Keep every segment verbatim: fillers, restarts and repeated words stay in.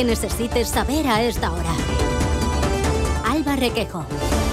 que necesites saber a esta hora. Alba Requejo.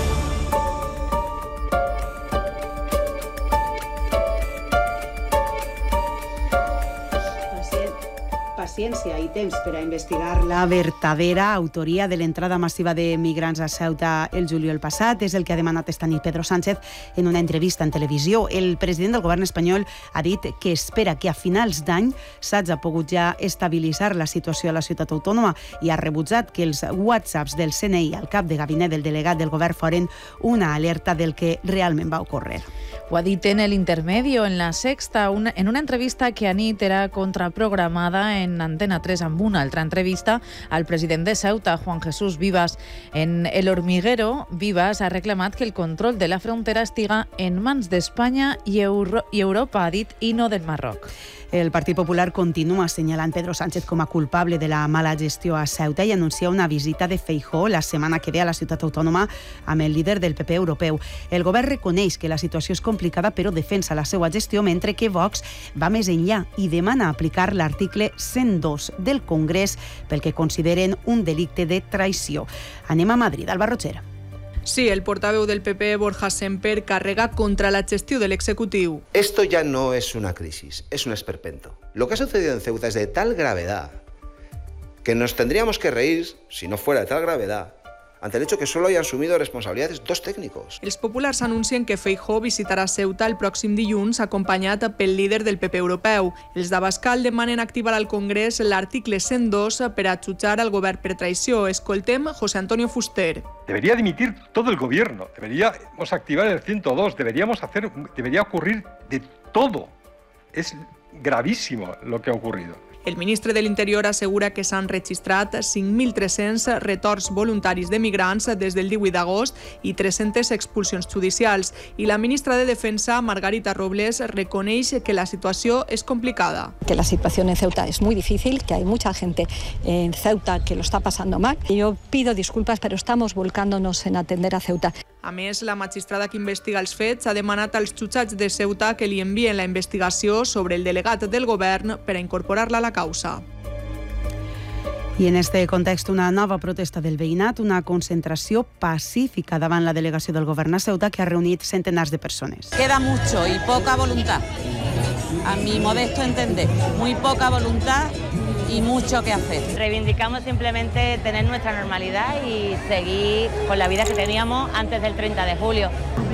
Paciència i temps per a investigar la vertadera autoria de l'entrada massiva de migrants a Ceuta el juliol passat. És el que ha demanat esta nit Pedro Sánchez en una entrevista en televisió. El president del govern espanyol ha dit que espera que a finals d'any s'hagi pogut ja estabilitzar la situació a la ciutat autònoma i ha rebutjat que els whatsapps del C N I al cap de gabinet del delegat del govern foren una alerta del que realment va ocórrer. Ho ha dit en el Intermedio, en La Sexta, una, en una entrevista que anit era contraprogramada en Antena tres amb una altra entrevista al president de Ceuta, Juan Jesús Vivas. En El Hormiguero, Vivas ha reclamat que el control de la frontera estiga en mans d'Espanya i, Euro- i Europa, ha dit, i no del Marroc. El Partit Popular continua assenyalant Pedro Sánchez com a culpable de la mala gestió a Ceuta i anuncia una visita de Feijóo la setmana que ve a la ciutat autònoma amb el líder del P P europeu. El govern reconeix que la situació és complicada però defensa la seva gestió, mentre que Vox va més enllà i demana aplicar l'article cent dos del Congrés pel que consideren un delicte de traïció. Anem a Madrid, Alba Rocher. Sí, el portaveu del P P, Borja Semper, carrega contra la gestió de l'executiu. Esto ya no es una crisis, es un esperpento. Lo que ha sucedido en Ceuta es de tal gravedad que nos tendríamos que reír, si no fuera de tal gravedad, ante el hecho que solo hayan asumido responsabilidades dos técnicos. Els populars anuncien que Feijóo visitarà Ceuta el pròxim dilluns acompanyat pel líder del P P europeu. Els d'Abascal demanen activar al Congrés l'article cent dos per a jutjar al govern per traïció. Escoltem José Antonio Fuster. Debería dimitir todo el gobierno, deberíamos activar el ciento dos, deberíamos hacer, debería ocurrir de todo. Es gravísimo lo que ha ocurrido. El ministre de l'Interior assegura que s'han registrat cinc mil tres-cents retorns voluntaris de migrants des del divuit d'agost i tres-centes expulsions judicials. I la ministra de Defensa, Margarita Robles, reconeix que la situació és complicada. Que la situación en Ceuta es muy difícil, que hay mucha gente en Ceuta que lo está pasando mal. Yo pido disculpas, pero estamos volcándonos en atender a Ceuta. A més, la magistrada que investiga els fets ha demanat als jutjats de Ceuta que li envien la investigació sobre el delegat del govern per a incorporar-la a la causa. I en este context, una nova protesta del veïnat, una concentració pacífica davant la delegació del govern a Ceuta que ha reunit centenars de persones. Queda mucho y poca voluntad, a mi modesto entender, muy poca voluntad y mucho que hacer. Reivindicamos simplemente tener nuestra normalidad y seguir con la vida que teníamos antes del treinta de julio.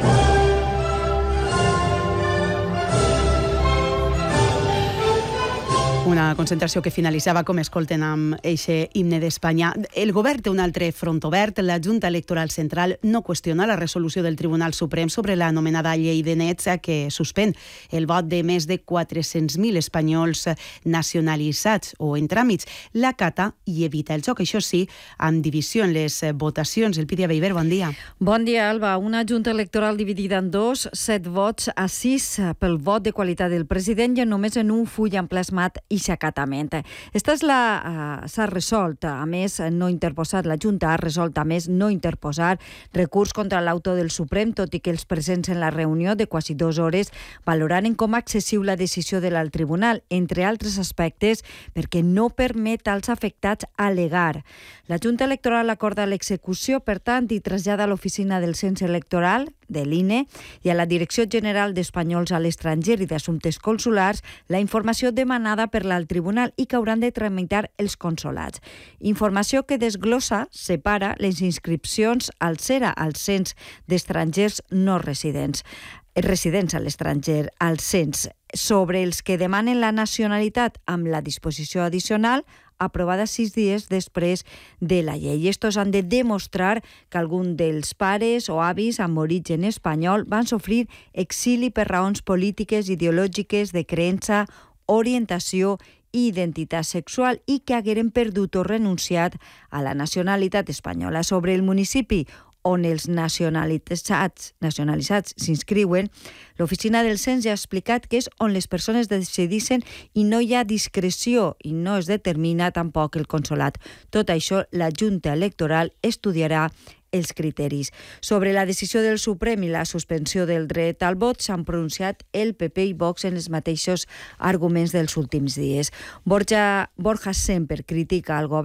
Una concentració que finalitzava, com escolten, amb eixe himne d'Espanya. El govern té un altre front obert. La Junta Electoral Central no qüestiona la resolució del Tribunal Suprem sobre l'anomenada llei de nets que suspèn el vot de més de quatre-cents mil espanyols nacionalitzats o en tràmits. La cata i evita el joc, això sí, amb divisió en les votacions. El Pídia Beiber, bon dia. Bon dia, Alba. Una Junta Electoral dividida en dos, set vots a sis pel vot de qualitat del president i només en un full emplasmat i s'acatament. Esta és la, uh, s'ha resolt, a més no interposat, la Junta ha resolt a més no interposar recurs contra l'auto del Suprem, tot i que els presents en la reunió de quasi dues hores valoraren com a excessiu la decisió de l'alt tribunal, entre altres aspectes perquè no permet als afectats alegar. La Junta Electoral acorda l'execució, per tant, i trasllada a l'oficina del cens electoral de l'I N E i a la Direcció General d'Espanyols a l'Estranger i d'Assumptes Consulars la informació demanada per l'alt tribunal i que hauran de tramitar els consolats. Informació que desglossa, separa les inscripcions al CERA, al cens d'estrangers no residents, residents a l'estranger, al cens, sobre els que demanen la nacionalitat amb la disposició addicional aprovada sis dies després de la llei. Estos han de demostrar que algun dels pares o avis amb origen espanyol van sofrir exili per raons polítiques, ideològiques, de creença, orientació i identitat sexual i que hagueren perdut o renunciat a la nacionalitat espanyola. Sobre el municipi on els nacionalitzats, nacionalitzats s'inscriuen, l'oficina del cens ja ha explicat que és on les persones decideixen i no hi ha discreció i no es determina tampoc el consolat. Tot això la Junta Electoral estudiarà els criteris. Sobre la decisió del Suprem i la suspensió del dret al vot s'han pronunciat el P P i Vox en els mateixos arguments dels últims dies. Borja, Borja Semper critica al govern